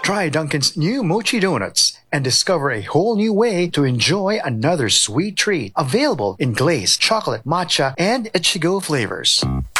Try Dunkin's new Mochi Donuts and discover a whole new way to enjoy another sweet treat. Available in glazed chocolate, matcha, and Ichigo flavors.